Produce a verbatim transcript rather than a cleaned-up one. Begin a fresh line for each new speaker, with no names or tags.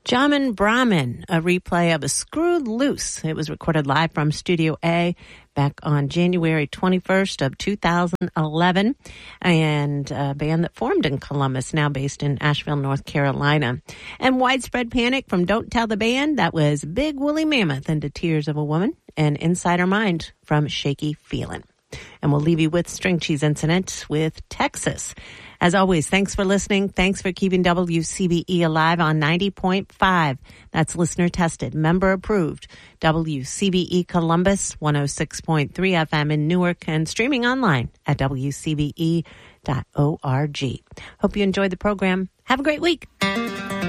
Jamin Brahmin, a replay of A Screwed Loose. It was recorded live from Studio A back on January twenty-first of two thousand eleven, and a band that formed in Columbus, now based in Asheville, North Carolina. And Widespread Panic from Don't Tell the Band, that was Big Woolly Mammoth and the Tears of a Woman, and Inside Our Mind from Shaky Feelin'. And we'll leave you with String Cheese Incident with Texas. As always, thanks for listening. Thanks for keeping W C B E alive on ninety point five. That's listener tested, member approved. W C B E Columbus, one oh six point three F M in Newark, and streaming online at W C B E dot org. Hope you enjoyed the program. Have a great week.